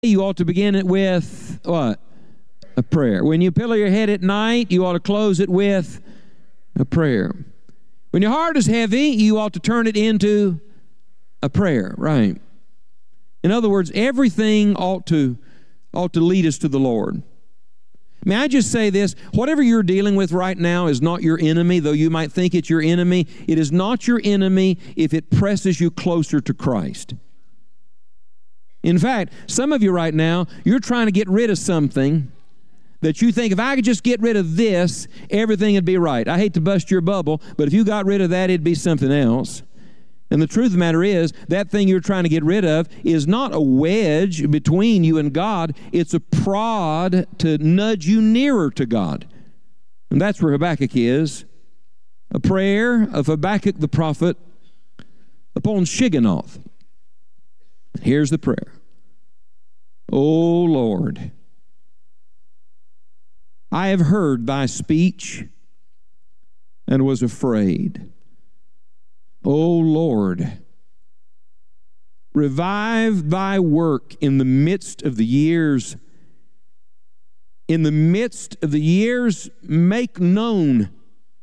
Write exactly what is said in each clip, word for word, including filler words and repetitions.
you ought to begin it with what? A prayer. When you pillow your head at night, you ought to close it with a prayer. When your heart is heavy, you ought to turn it into a prayer, right? In other words, everything ought to, ought to lead us to the Lord. May I just say this? Whatever you're dealing with right now is not your enemy, though you might think it's your enemy. It is not your enemy if it presses you closer to Christ. In fact, some of you right now, you're trying to get rid of something that you think, if I could just get rid of this, everything would be right. I hate to bust your bubble, but if you got rid of that, it'd be something else. And the truth of the matter is, that thing you're trying to get rid of is not a wedge between you and God. It's a prod to nudge you nearer to God. And that's where Habakkuk is. A prayer of Habakkuk the prophet upon Shigionoth. Here's the prayer. O Lord, I have heard thy speech and was afraid. O Lord, revive thy work in the midst of the years. In the midst of the years, make known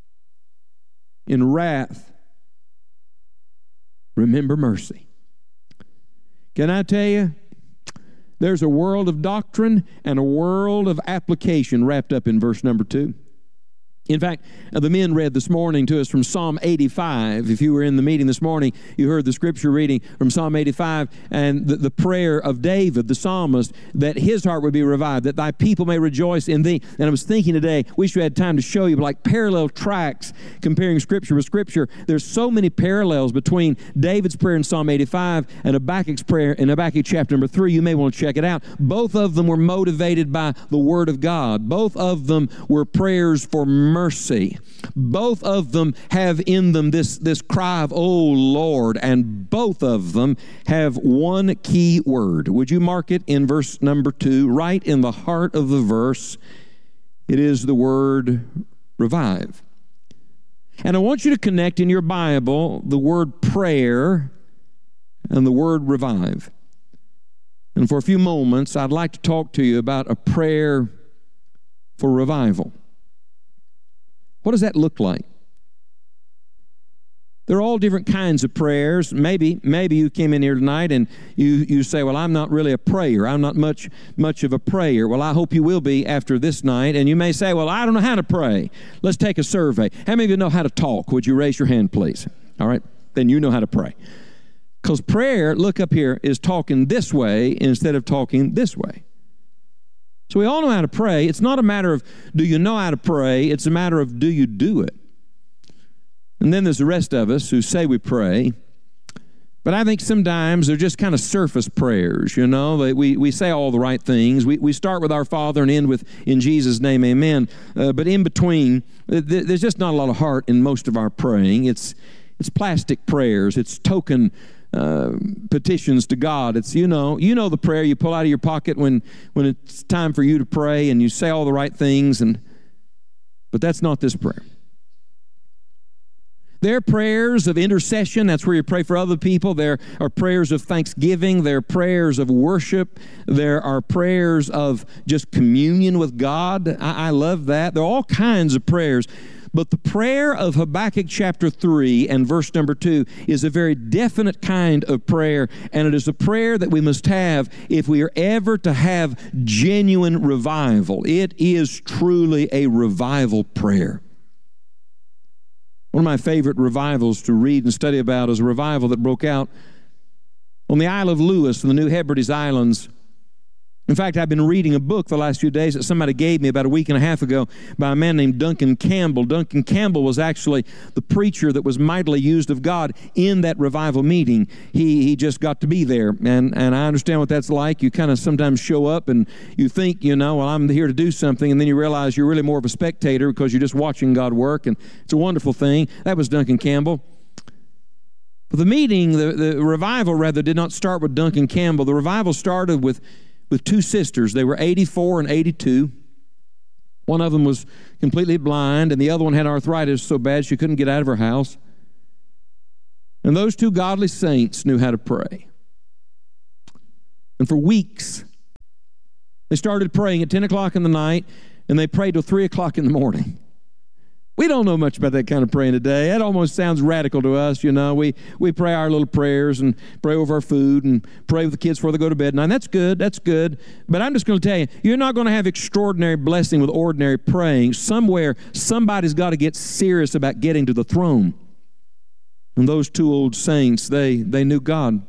in wrath. Remember mercy. Can I tell you, there's a world of doctrine and a world of application wrapped up in verse number two. In fact, the men read this morning to us from Psalm eighty-five. If you were in the meeting this morning, you heard the scripture reading from Psalm eighty-five and the, the prayer of David, the psalmist, that his heart would be revived, that thy people may rejoice in thee. And I was thinking today, wish we had time to show you, but like parallel tracks comparing scripture with scripture. There's so many parallels between David's prayer in Psalm eighty-five and Habakkuk's prayer in Habakkuk chapter number three. You may want to check it out. Both of them were motivated by the Word of God. Both of them were prayers for mercy. Mercy. Both of them have in them this, this cry of, oh Lord, and both of them have one key word. Would you mark it in verse number two, right in the heart of the verse? It is the word revive. And I want you to connect in your Bible the word prayer and the word revive. And for a few moments, I'd like to talk to you about a prayer for revival. What does that look like? There are all different kinds of prayers. Maybe, maybe you came in here tonight and you, you say, well, I'm not really a prayer. I'm not much, much of a prayer. Well, I hope you will be after this night. And you may say, well, I don't know how to pray. Let's take a survey. How many of you know how to talk? Would you raise your hand, please? All right, then you know how to pray. Because prayer, look up here, is talking this way instead of talking this way. So we all know how to pray. It's not a matter of do you know how to pray. It's a matter of do you do it. And then there's the rest of us who say we pray. But I think sometimes they're just kind of surface prayers, you know. We, we say all the right things. We, we start with our Father and end with, in Jesus' name, amen. Uh, but in between, th- there's just not a lot of heart in most of our praying. It's, it's plastic prayers. It's token Uh, petitions to God. It's, you know, you know the prayer you pull out of your pocket when, when it's time for you to pray and you say all the right things, and but that's not this prayer. There are prayers of intercession. That's where you pray for other people. There are prayers of thanksgiving. There are prayers of worship. There are prayers of just communion with God. I, I love that. There are all kinds of prayers. But the prayer of Habakkuk chapter three and verse number two is a very definite kind of prayer, and it is a prayer that we must have if we are ever to have genuine revival. It is truly a revival prayer. One of my favorite revivals to read and study about is a revival that broke out on the Isle of Lewis in the New Hebrides Islands. In fact, I've been reading a book the last few days that somebody gave me about a week and a half ago by a man named Duncan Campbell. Duncan Campbell was actually the preacher that was mightily used of God in that revival meeting. He he just got to be there, and, and I understand what that's like. You kind of sometimes show up and you think, you know, well, I'm here to do something, and then you realize you're really more of a spectator because you're just watching God work, and it's a wonderful thing. That was Duncan Campbell. But the meeting, the, the revival rather, did not start with Duncan Campbell. The revival started with with two sisters. They were eighty-four and eighty-two. One of them was completely blind, and the other one had arthritis so bad she couldn't get out of her house. And those two godly saints knew how to pray. And for weeks, They started praying at ten o'clock in the night, and they prayed till three o'clock in the morning. We don't know much about that kind of praying today. That almost sounds radical to us, you know. We we pray our little prayers and pray over our food and pray with the kids before they go to bed. Now, that's good. That's good. But I'm just going to tell you, you're not going to have extraordinary blessing with ordinary praying. Somewhere, somebody's got to get serious about getting to the throne. And those two old saints, they, they knew God.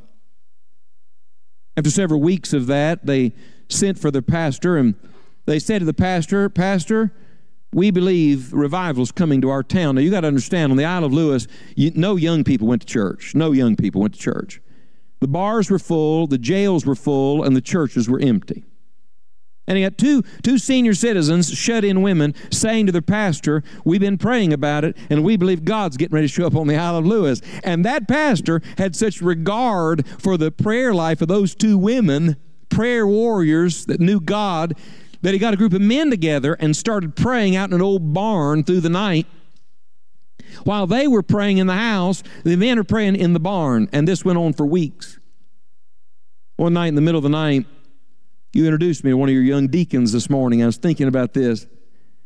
After several weeks of that, they sent for their pastor, and they said to the pastor, Pastor, we believe revival's coming to our town. Now, you got to understand, on the Isle of Lewis, you, no young people went to church. No young people went to church. The bars were full, the jails were full, and the churches were empty. And he had two, two senior citizens, shut-in women, saying to their pastor, we've been praying about it, and we believe God's getting ready to show up on the Isle of Lewis. And that pastor had such regard for the prayer life of those two women, prayer warriors that knew God, that he got a group of men together and started praying out in an old barn through the night. While they were praying in the house, the men are praying in the barn, and this went on for weeks. One night in the middle of the night, you introduced me to one of your young deacons this morning. I was thinking about this. There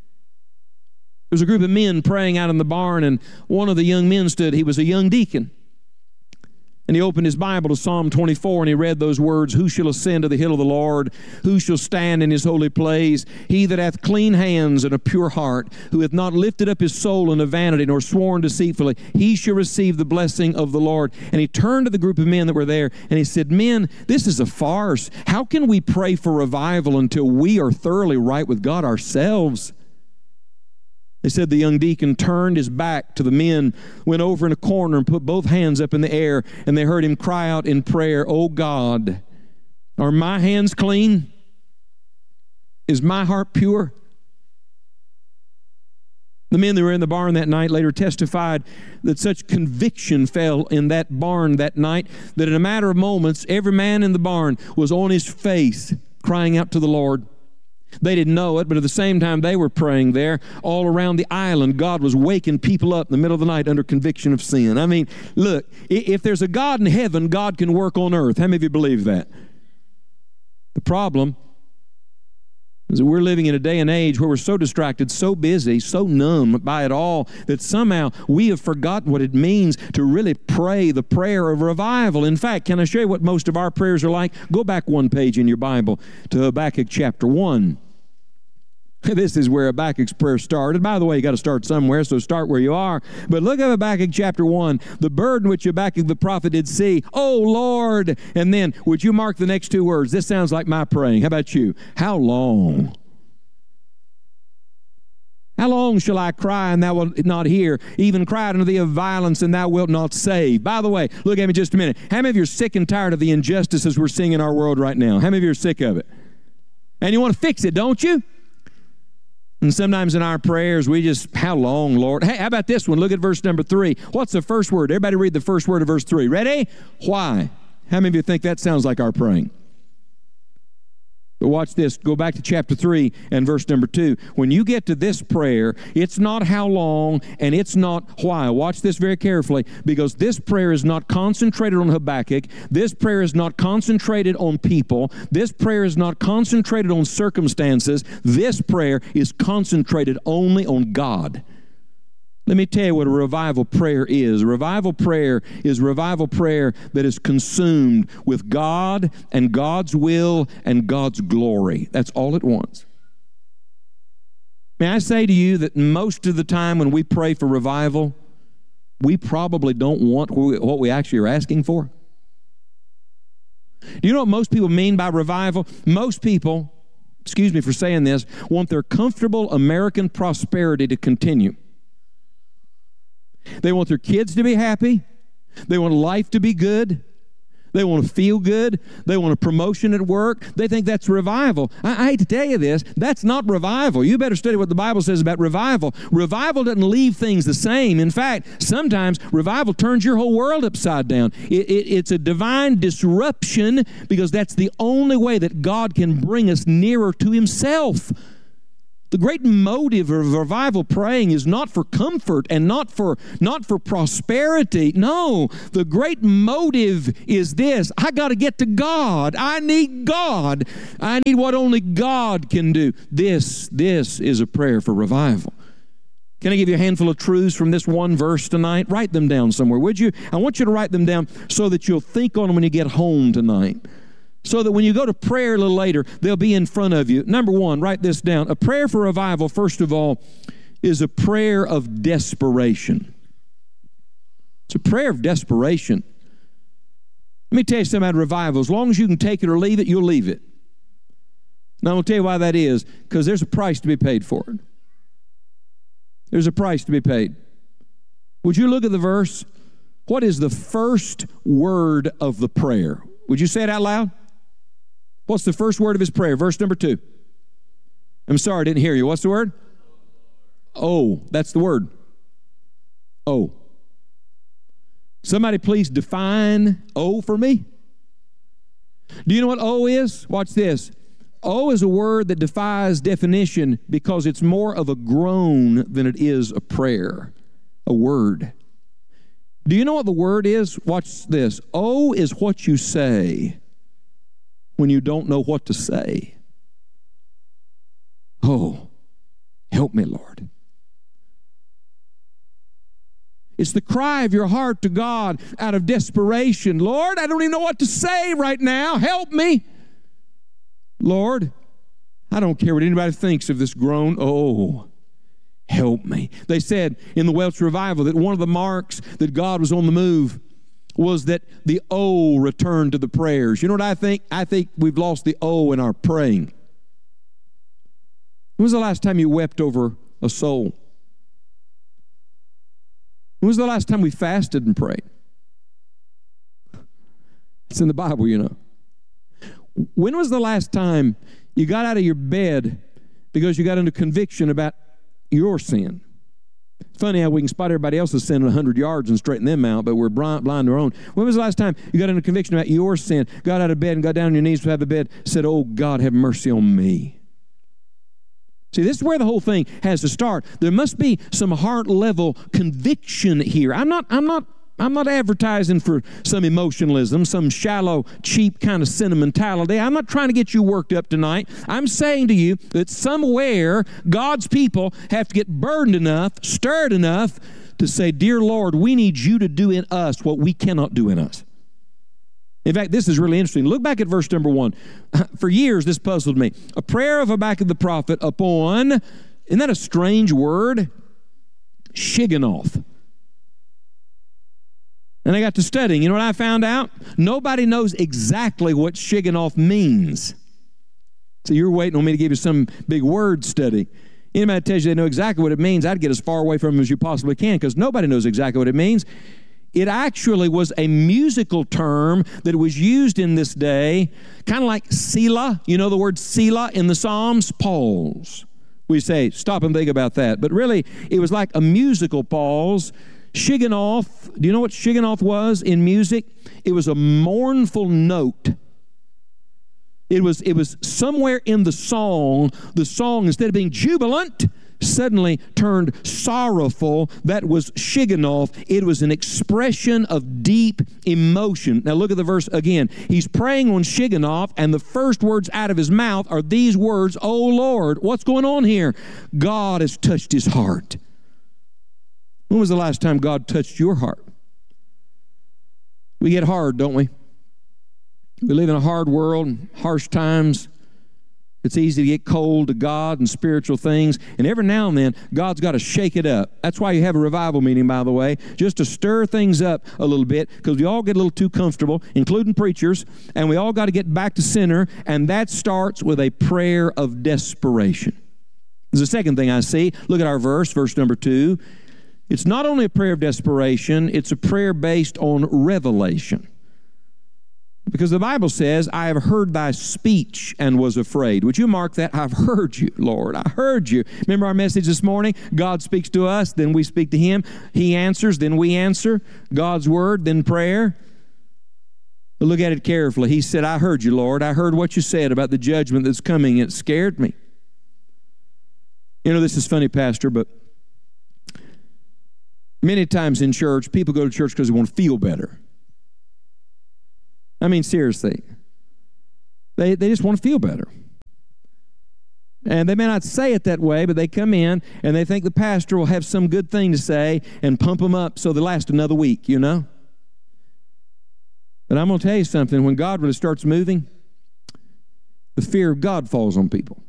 was a group of men praying out in the barn, and one of the young men stood. He was a young deacon. And he opened his Bible to Psalm twenty-four, and he read those words, who shall ascend to the hill of the Lord? Who shall stand in his holy place? He that hath clean hands and a pure heart, who hath not lifted up his soul into vanity, nor sworn deceitfully, he shall receive the blessing of the Lord. And he turned to the group of men that were there, and he said, men, this is a farce. How can we pray for revival until we are thoroughly right with God ourselves? They said the young deacon turned his back to the men, went over in a corner and put both hands up in the air, and they heard him cry out in prayer, oh God, are my hands clean? Is my heart pure? The men that were in the barn that night later testified that such conviction fell in that barn that night that in a matter of moments, every man in the barn was on his face crying out to the Lord. They didn't know it, but at the same time they were praying there, all around the island, God was waking people up in the middle of the night under conviction of sin. I mean, look, if there's a God in heaven, God can work on earth. How many of you believe that? The problem is that we're living in a day and age where we're so distracted, so busy, so numb by it all, that somehow we have forgotten what it means to really pray the prayer of revival. In fact, can I show you what most of our prayers are like? Go back one page in your Bible to Habakkuk chapter one. This is where Habakkuk's prayer started. By the way, you got to start somewhere, so start where you are. But look at Habakkuk chapter one. The burden which Habakkuk the prophet did see. Oh, Lord. And then, would you mark the next two words? This sounds like my praying. How about you? How long? How long shall I cry and thou wilt not hear? Even cry unto thee of violence and thou wilt not save. By the way, look at me just a minute. How many of you are sick and tired of the injustices we're seeing in our world right now? How many of you are sick of it? And you want to fix it, don't you? And sometimes in our prayers, we just, how long, Lord? Hey, how about this one? Look at verse number three. What's the first word? Everybody read the first word of verse three. Ready? Why? How many of you think that sounds like our praying? But watch this. Go back to chapter three and verse number two. When you get to this prayer, it's not how long and it's not why. Watch this very carefully, because this prayer is not concentrated on Habakkuk. This prayer is not concentrated on people. This prayer is not concentrated on circumstances. This prayer is concentrated only on God. Let me tell you what a revival prayer is. A revival prayer is revival prayer that is consumed with God and God's will and God's glory. That's all it wants. May I say to you that most of the time when we pray for revival, we probably don't want what we actually are asking for. Do you know what most people mean by revival? Most people, excuse me for saying this, want their comfortable American prosperity to continue. They want their kids to be happy. They want life to be good. They want to feel good. They want a promotion at work. They think that's revival. I, I hate to tell you this, that's not revival. You better study what the Bible says about revival. Revival doesn't leave things the same. In fact, sometimes revival turns your whole world upside down. It, it, it's a divine disruption, because that's the only way that God can bring us nearer to Himself. The great motive of revival praying is not for comfort and not for, not for prosperity. No, the great motive is this: I got to get to God. I need God. I need what only God can do. This, this is a prayer for revival. Can I give you a handful of truths from this one verse tonight? Write them down somewhere, would you? I want you to write them down so that you'll think on them when you get home tonight. So that when you go to prayer a little later, they'll be in front of you. Number one, write this down. A prayer for revival, first of all, is a prayer of desperation. It's a prayer of desperation. Let me tell you something about revival. As long as you can take it or leave it, you'll leave it. Now, I'm going to tell you why that is, because there's a price to be paid for it. There's a price to be paid. Would you look at the verse? What is the first word of the prayer? Would you say it out loud? What's the first word of his prayer? Verse number two. I'm sorry, I didn't hear you. What's the word? Oh, that's the word. Oh. Somebody please define oh for me. Do you know what oh is? Watch this. Oh is a word that defies definition because it's more of a groan than it is a prayer, a word. Do you know what the word is? Watch this. Oh is what you say when you don't know what to say. Oh, help me, Lord. It's the cry of your heart to God out of desperation. Lord, I don't even know what to say right now. Help me. Lord, I don't care what anybody thinks of this groan. Oh, help me. They said in the Welsh revival that one of the marks that God was on the move was that the O returned to the prayers. You know what I think? I think we've lost the O in our praying. When was the last time you wept over a soul? When was the last time we fasted and prayed? It's in the Bible, you know. When was the last time you got out of your bed because you got into conviction about your sin? Funny how we can spot everybody else's sin at one hundred yards and straighten them out, but we're blind, blind to our own. When was the last time you got into conviction about your sin, got out of bed and got down on your knees beside the bed, said, oh, God, have mercy on me? See, this is where the whole thing has to start. There must be some heart-level conviction here. I'm not, I'm not, I'm not advertising for some emotionalism, some shallow, cheap kind of sentimentality. I'm not trying to get you worked up tonight. I'm saying to you that somewhere God's people have to get burdened enough, stirred enough to say, dear Lord, we need you to do in us what we cannot do in us. In fact, this is really interesting. Look back at verse number one. For years, this puzzled me. A prayer of Habakkuk the prophet upon, isn't that a strange word? Shigionoth. And I got to studying. You know what I found out? Nobody knows exactly what Shigionoth means. So you're waiting on me to give you some big word study. Anybody that tells you they know exactly what it means, I'd get as far away from them as you possibly can, because nobody knows exactly what it means. It actually was a musical term that was used in this day, kind of like Selah. You know the word Selah in the Psalms? Pause. We say, stop and think about that. But really, it was like a musical pause. Shigionoth, do you know what Shigionoth was in music? It was a mournful note. It was, it was somewhere in the song, the song, instead of being jubilant, suddenly turned sorrowful. That was Shigionoth. It was an expression of deep emotion. Now look at the verse again. He's praying on Shigionoth, and the first words out of his mouth are these words, "Oh Lord." What's going on here? God has touched his heart. When was the last time God touched your heart? We get hard, don't we? We live in a hard world, harsh times. It's easy to get cold to God and spiritual things. And every now and then, God's got to shake it up. That's why you have a revival meeting, by the way, just to stir things up a little bit, because we all get a little too comfortable, including preachers, and we all got to get back to center, and that starts with a prayer of desperation. There's a second thing I see. Look at our verse, verse number two. It's not only a prayer of desperation, it's a prayer based on revelation. Because the Bible says, I have heard thy speech and was afraid. Would you mark that? I've heard you, Lord. I heard you. Remember our message this morning? God speaks to us, then we speak to him. He answers, then we answer. God's word, then prayer. But look at it carefully. He said, I heard you, Lord. I heard what you said about the judgment that's coming. It scared me. You know, this is funny, Pastor, but many times in church, people go to church because they want to feel better. I mean, seriously. They, they just want to feel better. And they may not say it that way, but they come in and they think the pastor will have some good thing to say and pump them up so they last another week, you know? But I'm going to tell you something. When God really starts moving, the fear of God falls on people.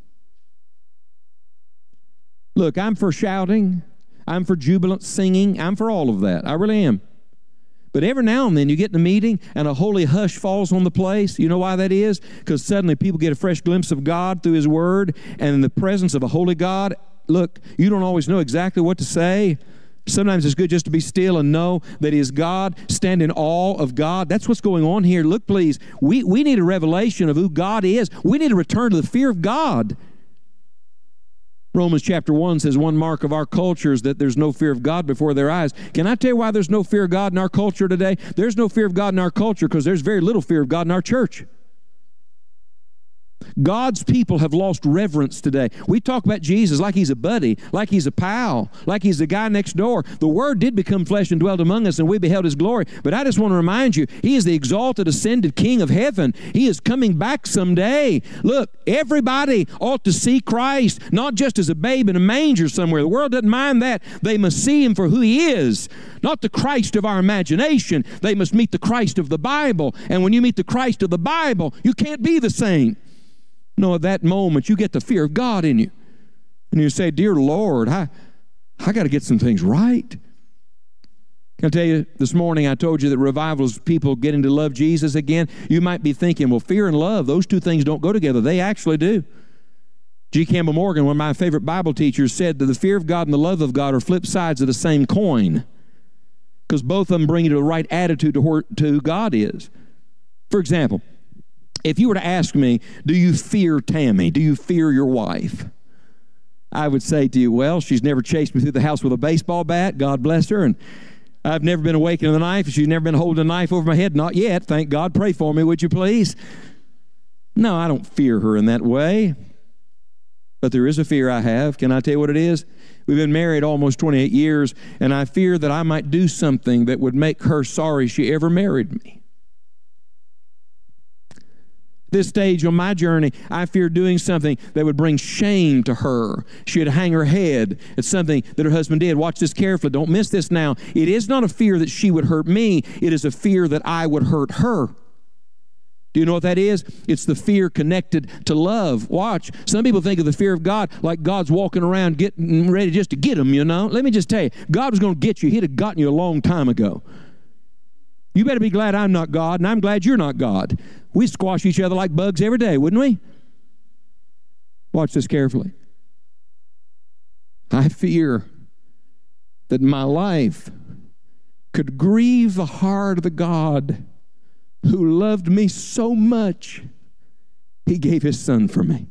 Look, I'm for shouting. I'm for jubilant singing. I'm for all of that. I really am. But every now and then you get in a meeting and a holy hush falls on the place. You know why that is? Because suddenly people get a fresh glimpse of God through His Word, and in the presence of a holy God, look, you don't always know exactly what to say. Sometimes it's good just to be still and know that He is God. Stand in awe of God. That's what's going on here. Look, please, we, we need a revelation of who God is. We need to return to the fear of God. Romans chapter one says one mark of our culture is that there's no fear of God before their eyes. Can I tell you why there's no fear of God in our culture today? There's no fear of God in our culture because there's very little fear of God in our church. God's people have lost reverence today. We talk about Jesus like He's a buddy, like He's a pal, like He's the guy next door. The Word did become flesh and dwelt among us, and we beheld His glory. But I just want to remind you, He is the exalted, ascended King of heaven. He is coming back someday. Look, everybody ought to see Christ, not just as a babe in a manger somewhere. The world doesn't mind that. They must see Him for who He is, not the Christ of our imagination. They must meet the Christ of the Bible. And when you meet the Christ of the Bible, you can't be the same. No, at that moment, you get the fear of God in you. And you say, dear Lord, I, I got to get some things right. Can I tell you, this morning I told you that revival is people getting to love Jesus again. You might be thinking, well, fear and love, those two things don't go together. They actually do. G. Campbell Morgan, one of my favorite Bible teachers, said that the fear of God and the love of God are flip sides of the same coin, because both of them bring you to the right attitude to who, to who God is. For example, if you were to ask me, do you fear Tammy? Do you fear your wife? I would say to you, well, she's never chased me through the house with a baseball bat. God bless her. And I've never been awakened to the knife. She's never been holding a knife over my head. Not yet. Thank God. Pray for me, would you please? No, I don't fear her in that way. But there is a fear I have. Can I tell you what it is? We've been married almost twenty-eight years, and I fear that I might do something that would make her sorry she ever married me. This stage on my journey, I fear doing something that would bring shame to her. She'd hang her head at something that her husband did. Watch this carefully. Don't miss this now. It is not a fear that she would hurt me. It is a fear that I would hurt her. Do you know what that is? It's the fear connected to love. Watch. Some people think of the fear of God like God's walking around getting ready just to get them, you know. Let me just tell you, God was going to get you. He'd have gotten you a long time ago. You better be glad I'm not God, and I'm glad you're not God. We squash each other like bugs every day, wouldn't we? Watch this carefully. I fear that my life could grieve the heart of the God who loved me so much, He gave His Son for me.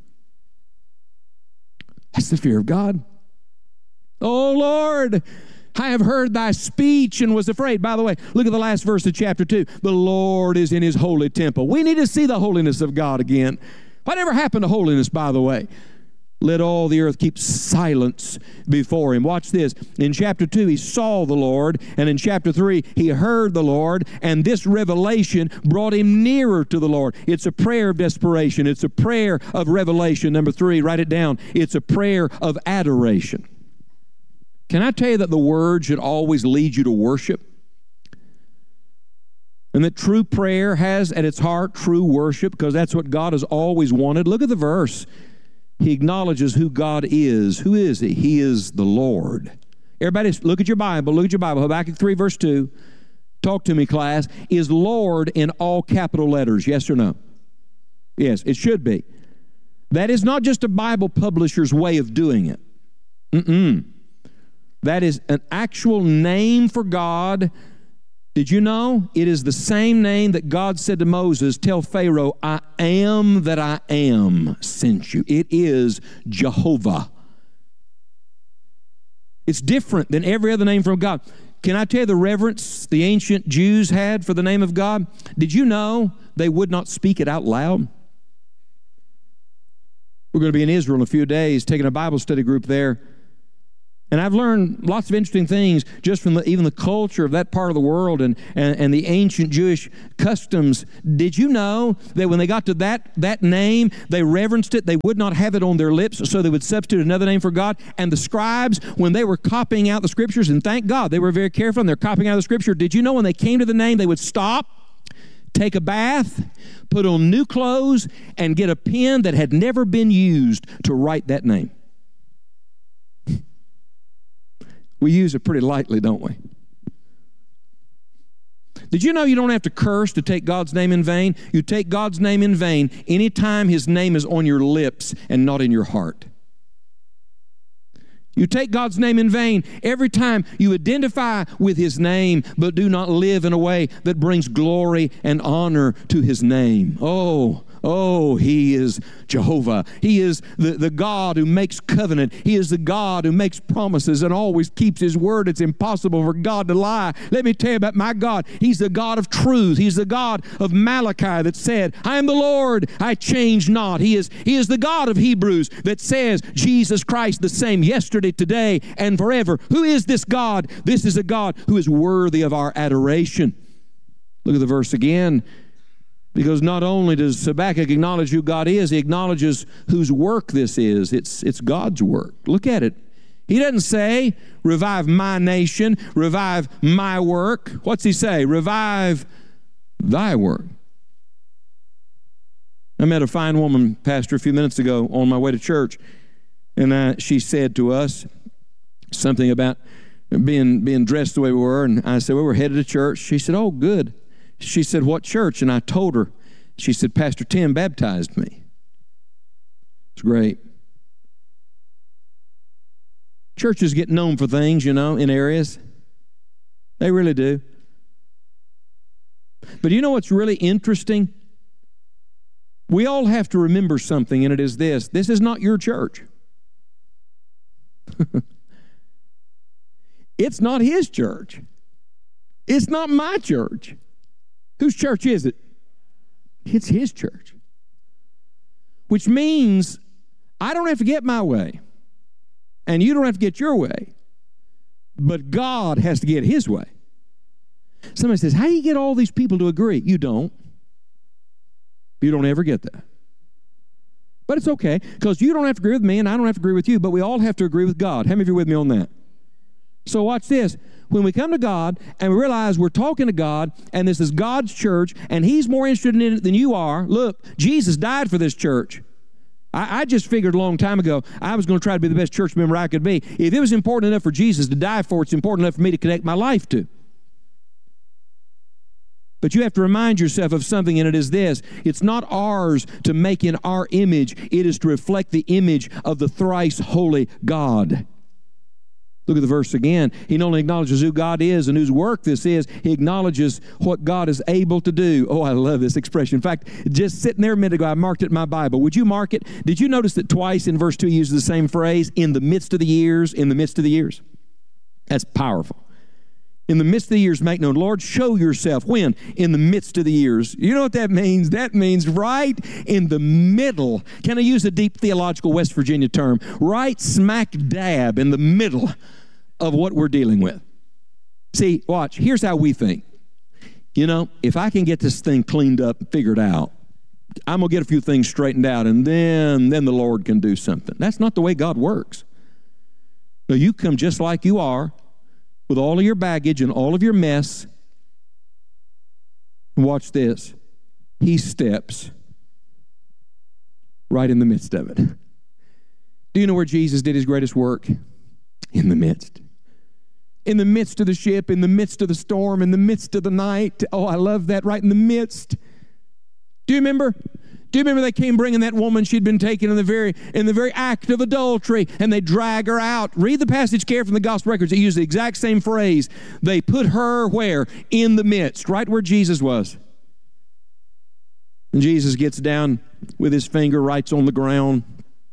That's the fear of God. Oh, Lord, I have heard thy speech and was afraid. By the way, look at the last verse of chapter two. The Lord is in His holy temple. We need to see the holiness of God again. Whatever happened to holiness, by the way? Let all the earth keep silence before Him. Watch this. In chapter two, he saw the Lord, and in chapter three, he heard the Lord, and this revelation brought him nearer to the Lord. It's a prayer of desperation. It's a prayer of revelation. Number three, write it down. It's a prayer of adoration. Can I tell you that the Word should always lead you to worship? And that true prayer has at its heart true worship, because that's what God has always wanted. Look at the verse. He acknowledges who God is. Who is He? He is the Lord. Everybody, look at your Bible. Look at your Bible. Habakkuk three, verse two. Talk to me, class. Is Lord in all capital letters? Yes or no? Yes, it should be. That is not just a Bible publisher's way of doing it. Mm-mm. That is an actual name for God. Did you know? It is the same name that God said to Moses, tell Pharaoh, I am that I am sent you. It is Jehovah. It's different than every other name from God. Can I tell you the reverence the ancient Jews had for the name of God? Did you know they would not speak it out loud? We're going to be in Israel in a few days, taking a Bible study group there. And I've learned lots of interesting things just from the, even the culture of that part of the world and, and, and the ancient Jewish customs. Did you know that when they got to that, that name, they reverenced it? They would not have it on their lips, so they would substitute another name for God. And the scribes, when they were copying out the scriptures, and thank God they were very careful and they're copying out the scripture, did you know when they came to the name, they would stop, take a bath, put on new clothes, and get a pen that had never been used to write that name? We use it pretty lightly, don't we? Did you know you don't have to curse to take God's name in vain? You take God's name in vain anytime His name is on your lips and not in your heart. You take God's name in vain every time you identify with His name, but do not live in a way that brings glory and honor to His name. Oh, oh, He is Jehovah. He is the, the God who makes covenant. He is the God who makes promises and always keeps His word. It's impossible for God to lie. Let me tell you about my God. He's the God of truth. He's the God of Malachi that said, I am the Lord, I change not. He is, he is the God of Hebrews that says, Jesus Christ the same yesterday, today, and forever. Who is this God? This is a God who is worthy of our adoration. Look at the verse again. Because not only does Habakkuk acknowledge who God is, he acknowledges whose work this is. It's, it's God's work. Look at it. He doesn't say, revive my nation, revive my work. What's he say? Revive thy work. I met a fine woman, pastor, a few minutes ago on my way to church, and uh, she said to us something about being, being dressed the way we were, and I said, well, we're headed to church. She said, oh, good. She said, what church? And I told her. She said, Pastor Tim baptized me. It's great. Churches get known for things, you know, in areas. They really do. But you know what's really interesting? We all have to remember something, and it is this. This is not your church. It's not his church. It's not my church. Whose church is it? It's his church. Which means I don't have to get my way, and you don't have to get your way, but God has to get his way. Somebody says, how do you get all these people to agree? You don't. You don't ever get that. But it's okay, because you don't have to agree with me, and I don't have to agree with you, but we all have to agree with God. How many of you are with me on that? So watch this. When we come to God and we realize we're talking to God and this is God's church and He's more interested in it than you are, look, Jesus died for this church. I, I just figured a long time ago I was going to try to be the best church member I could be. If it was important enough for Jesus to die for, it's important enough for me to connect my life to. But you have to remind yourself of something, and it is this. It's not ours to make in our image. It is to reflect the image of the thrice holy God. Look at the verse again. He not only acknowledges who God is and whose work this is, he acknowledges what God is able to do. Oh, I love this expression. In fact, just sitting there a minute ago, I marked it in my Bible. Would you mark it? Did you notice that twice in verse two he uses the same phrase, in the midst of the years, in the midst of the years? That's powerful. In the midst of the years, make known. Lord, show yourself. When? In the midst of the years. You know what that means? That means right in the middle. Can I use a deep theological West Virginia term? Right smack dab in the middle of what we're dealing with. See, watch. Here's how we think. You know, if I can get this thing cleaned up and figured out, I'm going to get a few things straightened out, and then, then the Lord can do something. That's not the way God works. No, you come just like you are, with all of your baggage and all of your mess. And watch this. He steps right in the midst of it. Do you know where Jesus did his greatest work? In the midst. In the midst of the ship, in the midst of the storm, in the midst of the night. Oh, I love that, right in the midst. Do you remember? Do you remember they came bringing that woman? She'd been taken in the very in the very act of adultery, and they drag her out. Read the passage carefully from the gospel records. They use the exact same phrase. They put her where? In the midst, right where Jesus was. And Jesus gets down with his finger, writes on the ground.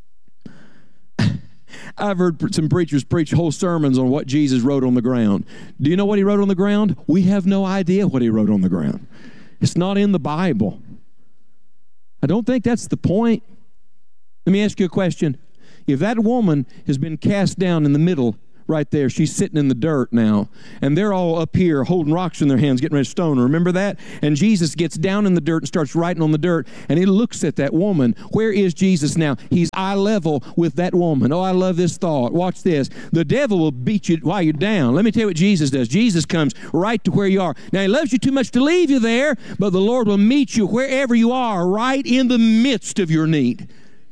I've heard some preachers preach whole sermons on what Jesus wrote on the ground. Do you know what he wrote on the ground? We have no idea what he wrote on the ground. It's not in the Bible. I don't think that's the point. Let me ask you a question. If that woman has been cast down in the middle right there, she's sitting in the dirt now, and they're all up here holding rocks in their hands, getting ready to stone her. Remember that? And Jesus gets down in the dirt and starts writing on the dirt, and he looks at that woman. Where is Jesus now? He's eye level with that woman. Oh, I love this thought. Watch this. The devil will beat you while you're down. Let me tell you what Jesus does. Jesus comes right to where you are. Now, he loves you too much to leave you there, but the Lord will meet you wherever you are, right in the midst of your need.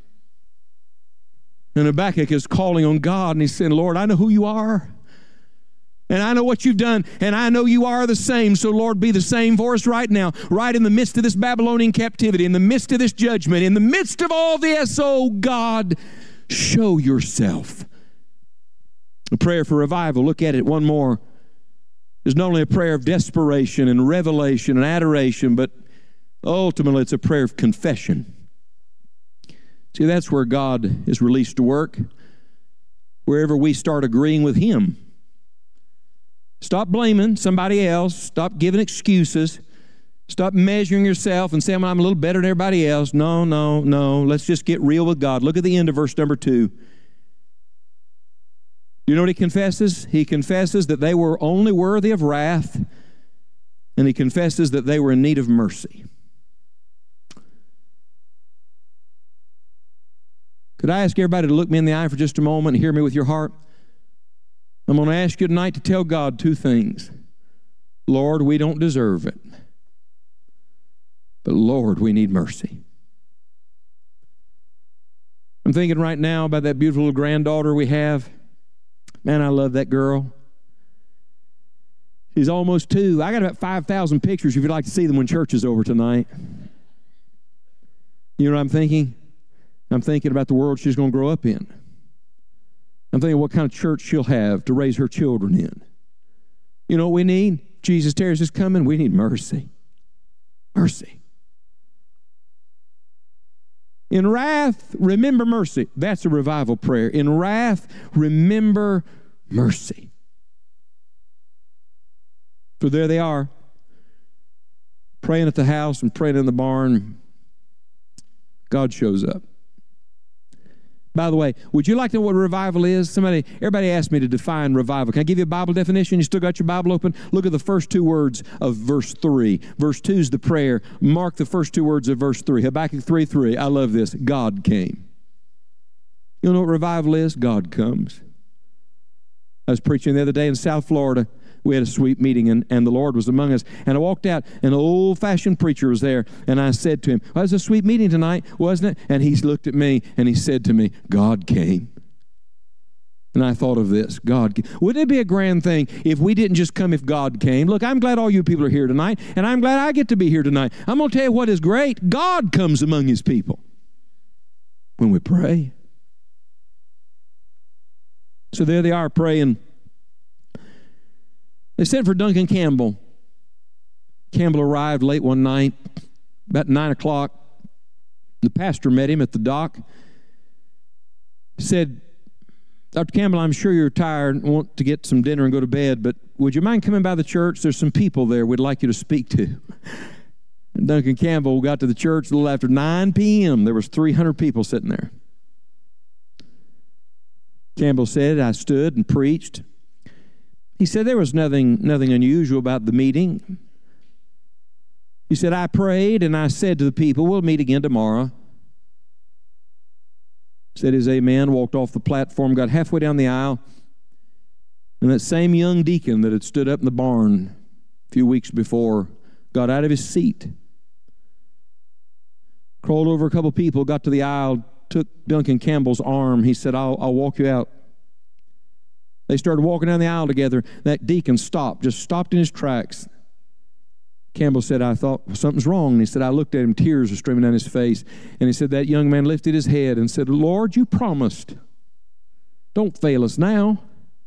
And Habakkuk is calling on God, and he's saying, Lord, I know who you are, and I know what you've done, and I know you are the same. So, Lord, be the same for us right now, right in the midst of this Babylonian captivity, in the midst of this judgment, in the midst of all this. Oh, God, show yourself. A prayer for revival. Look at it one more. It's not only a prayer of desperation and revelation and adoration, but ultimately it's a prayer of confession. See, that's where God is released to work, wherever we start agreeing with Him. Stop blaming somebody else. Stop giving excuses. Stop measuring yourself and saying, well, I'm a little better than everybody else. No, no, no. Let's just get real with God. Look at the end of verse number two. You know what he confesses? He confesses that they were only worthy of wrath, and he confesses that they were in need of mercy. Could I ask everybody to look me in the eye for just a moment and hear me with your heart? I'm going to ask you tonight to tell God two things. Lord, we don't deserve it. But Lord, we need mercy. I'm thinking right now about that beautiful little granddaughter we have. Man, I love that girl. She's almost two. I got about five thousand pictures if you'd like to see them when church is over tonight. You know what I'm thinking? I'm thinking about the world she's going to grow up in. I'm thinking what kind of church she'll have to raise her children in. You know what we need? Jesus Terrace is coming. We need mercy. Mercy. In wrath, remember mercy. That's a revival prayer. In wrath, remember mercy. So there they are, praying at the house and praying in the barn. God shows up. By the way, would you like to know what revival is? Somebody, everybody asked me to define revival. Can I give you a Bible definition? You still got your Bible open? Look at the first two words of verse three. Verse two is the prayer. Mark the first two words of verse three. Habakkuk three three. I love this. God came. You know what revival is? God comes. I was preaching the other day in South Florida. We had a sweet meeting, and, and the Lord was among us. And I walked out, and an old-fashioned preacher was there, and I said to him, well, it was a sweet meeting tonight, wasn't it? And he looked at me, and he said to me, God came. And I thought of this, God came. Wouldn't it be a grand thing if we didn't just come if God came? Look, I'm glad all you people are here tonight, and I'm glad I get to be here tonight. I'm going to tell you what is great. God comes among His people when we pray. So there they are praying. They sent for Duncan Campbell. Campbell arrived late one night, about nine o'clock. The pastor met him at the dock. He said, Doctor Campbell, I'm sure you're tired and want to get some dinner and go to bed, but would you mind coming by the church? There's some people there we'd like you to speak to. And Duncan Campbell got to the church a little after nine p.m. There was three hundred people sitting there. Campbell said, I stood and preached. He said there was nothing, nothing unusual about the meeting. He said, I prayed and I said to the people, we'll meet again tomorrow. Said his amen, walked off the platform, got halfway down the aisle, and that same young deacon that had stood up in the barn a few weeks before got out of his seat, crawled over a couple people, got to the aisle, took Duncan Campbell's arm. He said, I'll, I'll walk you out. They started walking down the aisle together. That deacon stopped, just stopped in his tracks. Campbell said, I thought well, something's wrong. And he said, I looked at him, tears were streaming down his face. And he said, that young man lifted his head and said, Lord, you promised. Don't fail us now.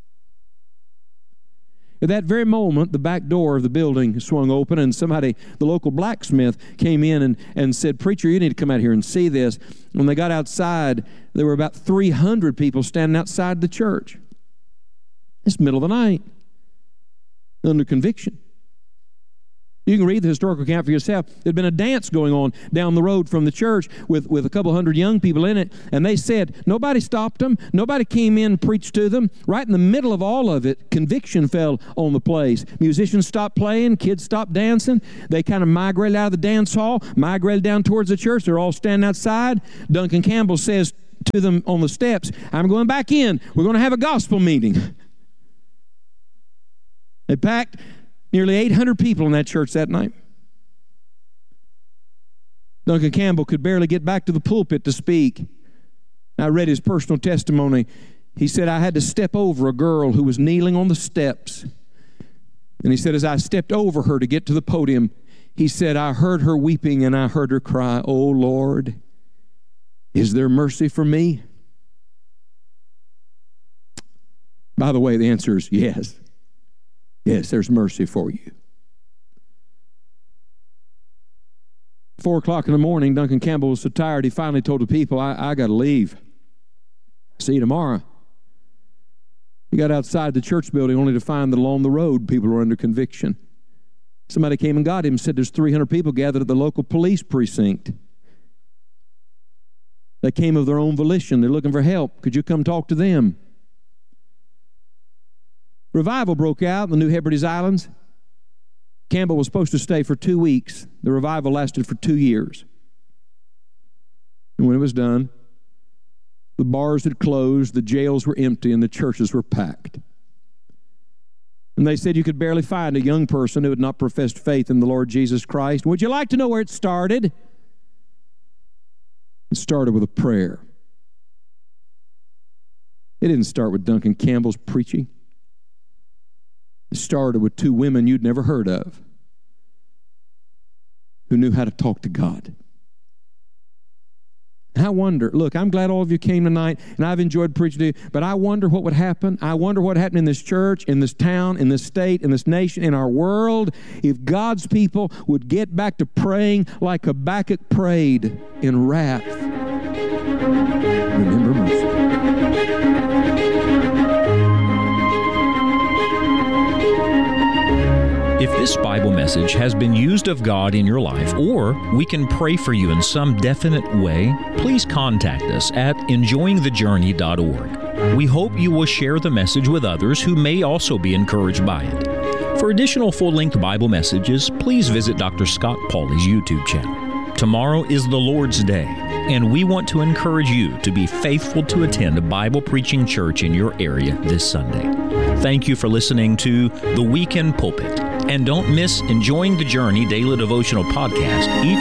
At that very moment, the back door of the building swung open, and somebody, the local blacksmith, came in and, and said, Preacher, you need to come out here and see this. When they got outside, there were about three hundred people standing outside the church. It's the middle of the night, under conviction. You can read the historical account for yourself. There'd been a dance going on down the road from the church with, with a couple hundred young people in it, and they said nobody stopped them. Nobody came in and preached to them. Right in the middle of all of it, conviction fell on the place. Musicians stopped playing. Kids stopped dancing. They kind of migrated out of the dance hall, migrated down towards the church. They're all standing outside. Duncan Campbell says to them on the steps, I'm going back in. We're going to have a gospel meeting. They packed nearly eight hundred people in that church that night. Duncan Campbell could barely get back to the pulpit to speak. I read his personal testimony. He said, I had to step over a girl who was kneeling on the steps. And he said, as I stepped over her to get to the podium, he said, I heard her weeping and I heard her cry, oh Lord, is there mercy for me? By the way, the answer is yes. Yes, there's mercy for you. Four o'clock in the morning, Duncan Campbell was so tired, he finally told the people, I, I got to leave. See you tomorrow. He got outside the church building only to find that along the road, people were under conviction. Somebody came and got him and said, there's three hundred people gathered at the local police precinct. They came of their own volition. They're looking for help. Could you come talk to them? Revival broke out in the New Hebrides Islands. Campbell was supposed to stay for two weeks. The revival lasted for two years. And when it was done, the bars had closed, the jails were empty, and the churches were packed. And they said you could barely find a young person who had not professed faith in the Lord Jesus Christ. Would you like to know where it started? It started with a prayer. It didn't start with Duncan Campbell's preaching. It started with two women you'd never heard of who knew how to talk to God. And I wonder, look, I'm glad all of you came tonight, and I've enjoyed preaching to you, but I wonder what would happen. I wonder what happened in this church, in this town, in this state, in this nation, in our world, if God's people would get back to praying like Habakkuk prayed in wrath. Remember mercy. If this Bible message has been used of God in your life, or we can pray for you in some definite way, please contact us at enjoying the journey dot org. We hope you will share the message with others who may also be encouraged by it. For additional full-length Bible messages, please visit Doctor Scott Pauley's YouTube channel. Tomorrow is the Lord's Day, and we want to encourage you to be faithful to attend a Bible preaching church in your area this Sunday. Thank you for listening to The Weekend Pulpit. And don't miss Enjoying the Journey Daily Devotional Podcast each